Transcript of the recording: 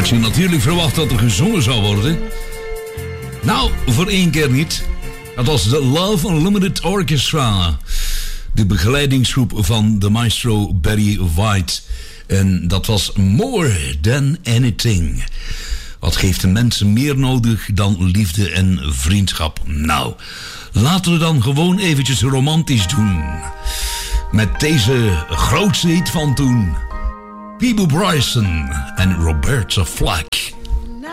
had je natuurlijk verwacht dat er gezongen zou worden. Nou, voor één keer niet. Dat was de Love Unlimited Orchestra. De begeleidingsgroep van de maestro Barry White. En dat was More Than Anything. Wat geeft de mensen meer nodig dan liefde en vriendschap? Nou, laten we dan gewoon eventjes romantisch doen. Met deze grootste hit van toen. Peabo Bryson en Roberta Flack.